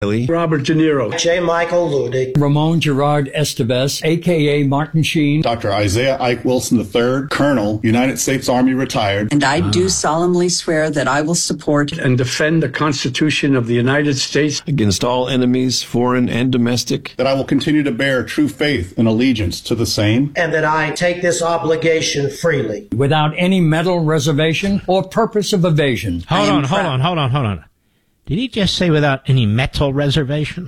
Robert De Niro. J. Michael Ludig. Ramon Gerard Estevez, a.k.a. Martin Sheen. Dr. Isaiah Ike Wilson III, Colonel, United States Army retired. And I do solemnly swear that I will support and defend the Constitution of the United States against all enemies, foreign and domestic. That I will continue to bear true faith and allegiance to the same. And that I take this obligation freely. Without any mental reservation or purpose of evasion. Hold on. Did he just say without any mental reservation?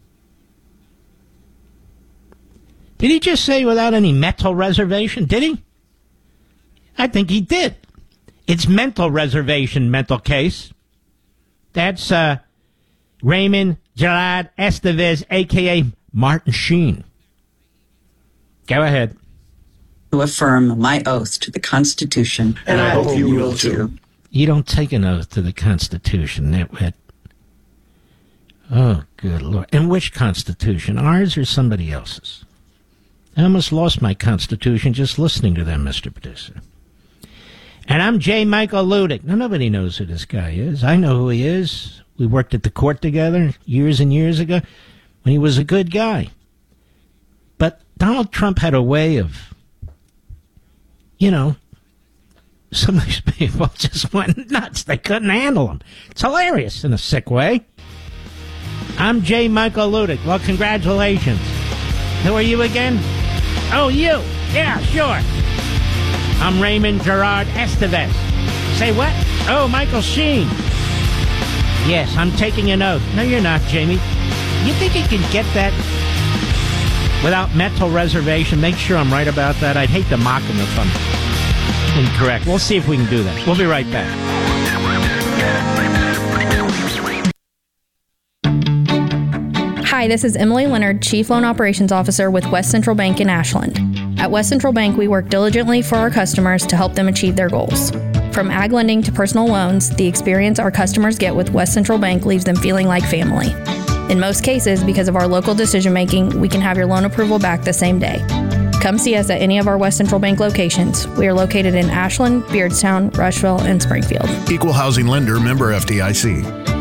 Did he just say without any mental reservation? Did he? I think he did. It's mental reservation, mental case. That's Raymond Gerard Estevez, a.k.a. Martin Sheen. Go ahead. To affirm my oath to the Constitution. And I hope you will too. You don't take an oath to the Constitution, nitwit. Oh, good Lord. And which Constitution? Ours or somebody else's? I almost lost my Constitution just listening to them, Mr. Producer. And I'm J. Michael Ludig. Now, nobody knows who this guy is. I know who he is. We worked at the court together years and years ago when he was a good guy. But Donald Trump had a way of, some of these people just went nuts. They couldn't handle him. It's hilarious in a sick way. I'm J. Michael Ludig. Well, congratulations. Who are you again? Oh, you. Yeah, sure. I'm Raymond Gerard Estevez. Say what? Oh, Michael Sheen. Yes, I'm taking an oath. No, you're not, Jamie. You think you can get that without mental reservation? Make sure I'm right about that. I'd hate to mock him if I'm incorrect. We'll see if we can do that. We'll be right back. Hi, this is Emily Leonard, Chief Loan Operations Officer with West Central Bank in Ashland. At West Central Bank, we work diligently for our customers to help them achieve their goals. From ag lending to personal loans, the experience our customers get with West Central Bank leaves them feeling like family. In most cases, because of our local decision-making, we can have your loan approval back the same day. Come see us at any of our West Central Bank locations. We are located in Ashland, Beardstown, Rushville, and Springfield. Equal housing lender, member FDIC.